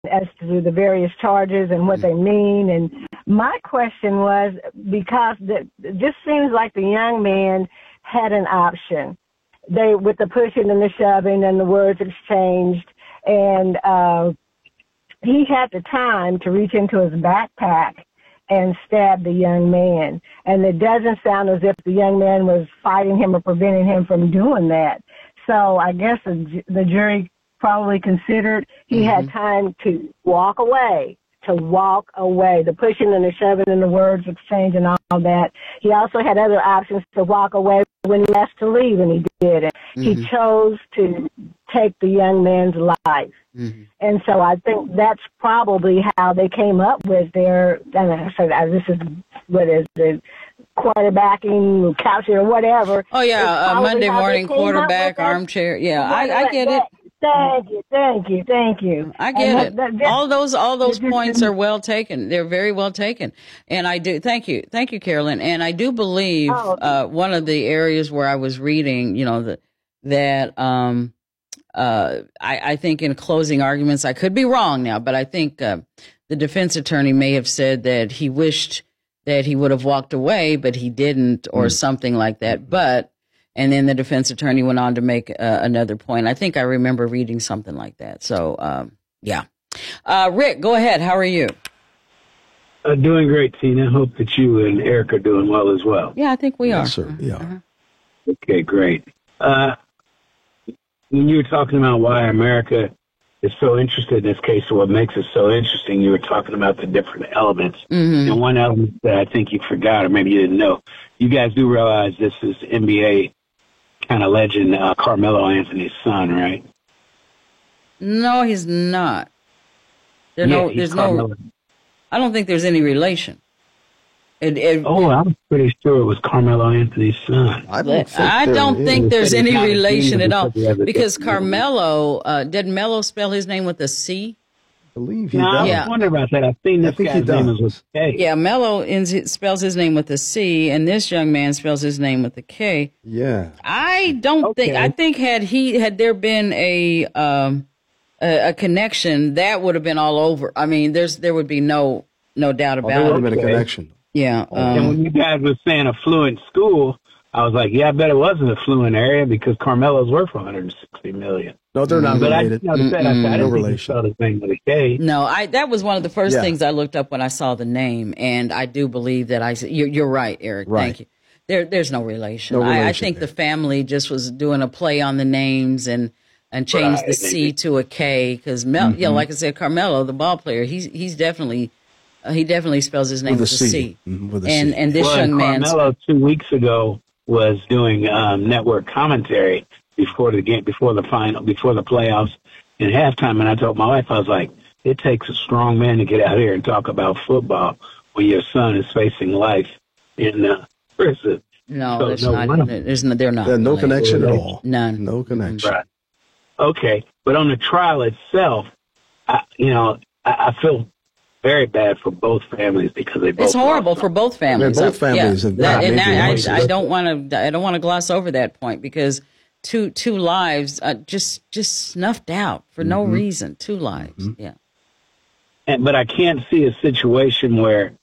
as to the various charges and what they mean. And my question was, because this seems like the young man had an option. With the pushing and the shoving and the words exchanged, and he had the time to reach into his backpack and stab the young man. And it doesn't sound as if the young man was fighting him or preventing him from doing that. So I guess the jury probably considered he had time to walk away. The pushing and the shoving and the words exchange and all that. He also had other options to walk away when he asked to leave, and he did it. He chose to take the young man's life. And so I think that's probably how they came up with their, this is, what is it, quarterbacking, couching, or whatever. Oh, yeah, Monday morning quarterback, armchair. Yeah, I get it. Thank you. I get it. All those points are well taken. They're very well taken. And I do, thank you, Carolyn. And I do believe, one of the areas where I was reading, I think in closing arguments, I could be wrong now, but I think, the defense attorney may have said that he wished that he would have walked away, but he didn't, or something like that. And then the defense attorney went on to make another point. I think I remember reading something like that. So, yeah. Rick, go ahead. How are you? Doing great, Tina. Hope that you and Eric are doing well as well. Yeah, I think we are. Yes, sir. Yeah. Okay, great. When you were talking about why America is so interested in this case, or what makes it so interesting, you were talking about the different elements. And one element that I think you forgot, or maybe you didn't know, you guys do realize this is NBA kind of legend, Carmelo Anthony's son, right? No, he's not. I don't think there's any relation. I'm pretty sure it was Carmelo Anthony's son. I don't think there's any relation at all, because Carmelo, didn't Melo spell his name with a C? I believe he does. I was wondering about that. I think this guy's name is with a K. Yeah, Melo spells his name with a C, and this young man spells his name with a K. Yeah. I think had there been a connection, that would have been all over. I mean, there would be no doubt about it. There would have been a connection. Yeah. And when you guys were saying affluent school, I was like, yeah, I bet it was an affluent area because Carmelo's worth $160 million. No, they're not related. I didn't think you spelled his name with a K. No, that was one of the first things I looked up when I saw the name, and I do believe that you're right, Eric. Right. Thank you. There's no relation. No relation I think the family just was doing a play on the names and changed the C to a K because like I said, Carmelo, the ball player, he's definitely. He definitely spells his name with a C. With a C. And this young man. Carmelo 2 weeks ago was doing network commentary before the game, before the playoffs, in halftime. And I told my wife, I was like, it takes a strong man to get out here and talk about football when your son is facing life in prison. No, there's not. They're not. There's no connection at all. None. No connection. Right. Okay, but on the trial itself, I feel very bad for both families because they both. It's horrible for both families. Both families. I don't want to gloss over that point because two lives just snuffed out for no reason. 2 lives. Yeah. But I can't see a situation where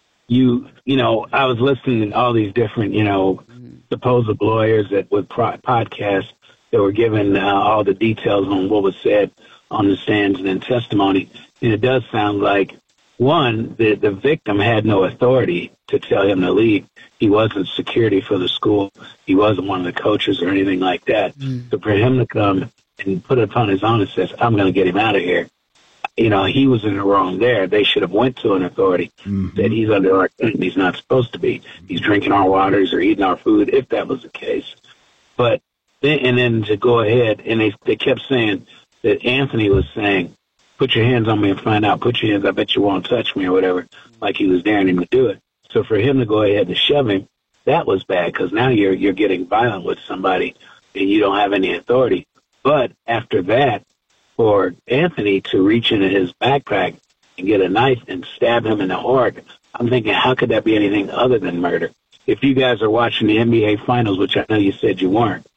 I was listening to all these different supposed lawyers that with podcasts that were given all the details on what was said on the stands and in testimony, and it does sound like. One, the victim had no authority to tell him to leave. He wasn't security for the school. He wasn't one of the coaches or anything like that. So for him to come and put it upon his own and says, I'm going to get him out of here, he was in the wrong there. They should have went to an authority that he's under our and he's not supposed to be. He's drinking our waters or eating our food, if that was the case. But then to go ahead, and they kept saying that Anthony was saying, put your hands on me and find out. Put your hands, I bet you won't touch me or whatever, like he was daring him to do it. So for him to go ahead and shove him, that was bad because now you're getting violent with somebody and you don't have any authority. But after that, for Anthony to reach into his backpack and get a knife and stab him in the heart, I'm thinking, how could that be anything other than murder? If you guys are watching the NBA Finals, which I know you said you weren't,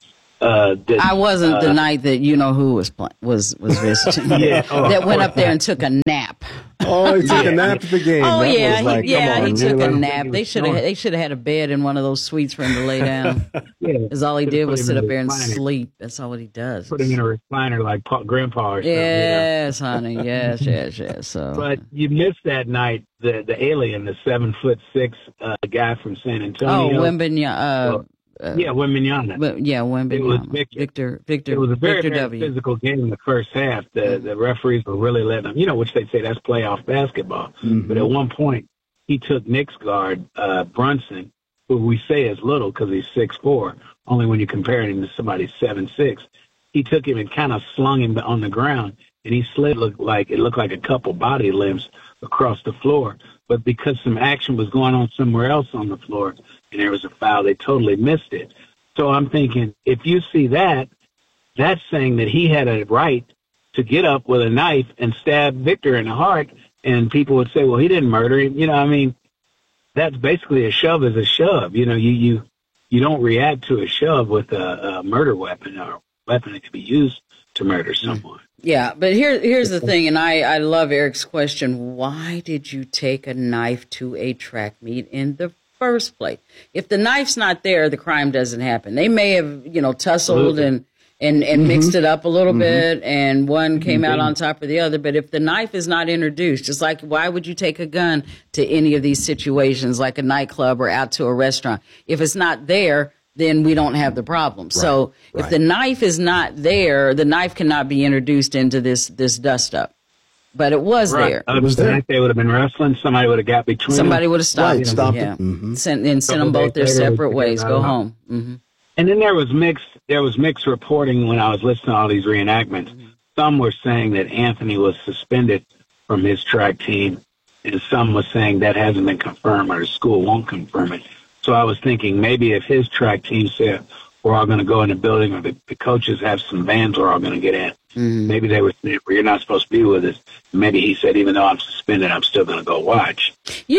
I wasn't the night that you know who was visiting. That went up there and took a nap. Oh, he took a nap at the game. Oh, that yeah, was like, he took a nap. They should have had a bed in one of those suites for him to lay down. Because all he did was sit up there and sleep. That's all what he does. Put him in a recliner like Grandpa or something. Yes, honey. Yes. So. But you missed that night the alien, the 7'6" guy from San Antonio. Oh, Wembanyama. Wembanyama. Wembanyama. It was Victor. It was a very, Victor very W. physical game in the first half. The referees were really letting them, which they say that's playoff basketball. Mm-hmm. But at one point, he took Knicks guard Brunson, who we say is little because he's 6'4", only when you compare him to somebody 7'6". He took him and kind of slung him on the ground, and he looked like a couple body limbs across the floor. But because some action was going on somewhere else on the floor and there was a foul, they totally missed it. So I'm thinking, if you see that, that's saying that he had a right to get up with a knife and stab Victor in the heart, and people would say, well, he didn't murder him. That's basically a shove is a shove. You don't react to a shove with a murder weapon or a weapon that can be used to murder someone. Yeah, but here's the thing, and I love Eric's question. Why did you take a knife to a track meet in the first place? If the knife's not there, the crime doesn't happen. They may have, tussled and mixed it up a little bit, and one came out on top of the other. But if the knife is not introduced, just like why would you take a gun to any of these situations, like a nightclub or out to a restaurant? If it's not there, then we don't have the problem. Right, so if the knife is not there, the knife cannot be introduced into this dust up. But it was there. It was there. They would have been wrestling. Somebody would have got between them. Somebody would have stopped them. Stopped them. Mm-hmm. Sent them both their separate ways. Go home. Mm-hmm. And then there was mixed reporting when I was listening to all these reenactments. Mm-hmm. Some were saying that Anthony was suspended from his track team, and some was saying that hasn't been confirmed or the school won't confirm it. So I was thinking maybe if his track team said we're all going to go in the building, or the coaches have some vans we're all going to get in, maybe they would say, well, you're not supposed to be with us. Maybe he said, even though I'm suspended, I'm still going to go watch.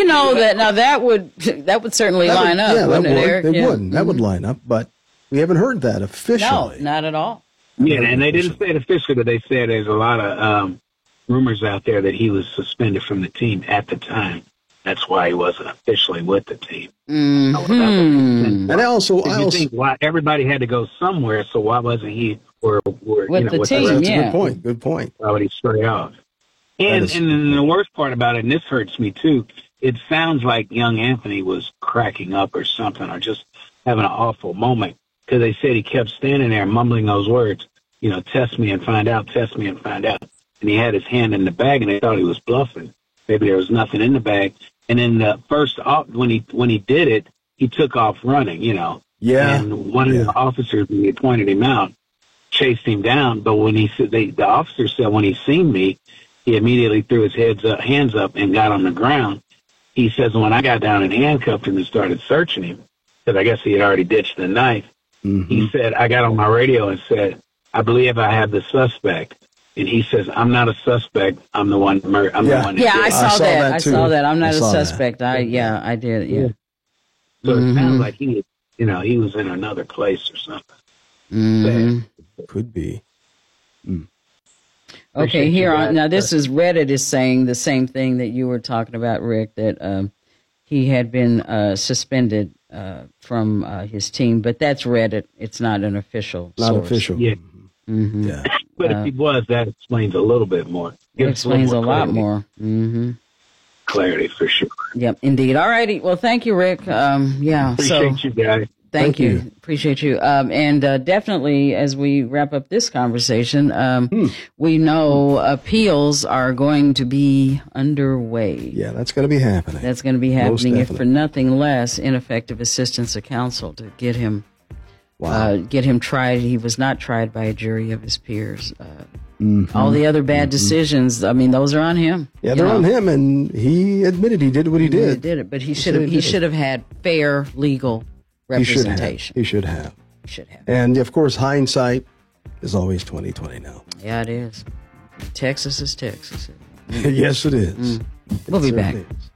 That would certainly line up. Yeah, wouldn't it, Eric? It would. That would line up, but we haven't heard that officially. No, not at all. Yeah, and they didn't say it officially, but they said there's a lot of rumors out there that he was suspended from the team at the time. That's why he wasn't officially with the team. Mm-hmm. And I think why everybody had to go somewhere, so why wasn't he with the team? That's good point. Why would he stray off? And the worst part about it, and this hurts me too, it sounds like young Anthony was cracking up or something, or just having an awful moment, because they said he kept standing there mumbling those words, test me and find out, test me and find out. And he had his hand in the bag, and they thought he was bluffing. Maybe there was nothing in the bag. And then the first when he did it, he took off running, Yeah. And one of the officers, when he pointed him out, chased him down. But when the officer said when he seen me, he immediately threw his hands up and got on the ground. He says when I got down and handcuffed him and started searching him, because I guess he had already ditched the knife. Mm-hmm. He said, I got on my radio and said, I believe I have the suspect. And he says, I'm not a suspect. I'm the one. The one that did it. I saw that. I saw that. I'm not a suspect. I did. Yeah. So it sounds like he was in another place or something. Mm-hmm. Could be. Mm. Okay, this is Reddit is saying the same thing that you were talking about, Rick, that he had been suspended from his team, but that's Reddit. It's not an official source. Not official. Yeah. Mm-hmm. Yeah. But if he was, that explains a little bit more. It explains a lot more. Mm-hmm. Clarity for sure. Yep, indeed. All righty. Well, thank you, Rick. Appreciate you guys. Thank you. Appreciate you. And definitely, as we wrap up this conversation, we know appeals are going to be underway. Yeah, that's going to be happening. That's going to be happening, if for nothing less, ineffective assistance of counsel to get him tried. He was not tried by a jury of his peers. All the other bad decisions, those are on him. Yeah, they're on him, and he admitted he did what he did. He did it, but he should have had fair legal representation. He should have. And of course, hindsight is always 20/20 now. Yeah, it is. Texas is Texas. Yes, it is. We'll be back. Is.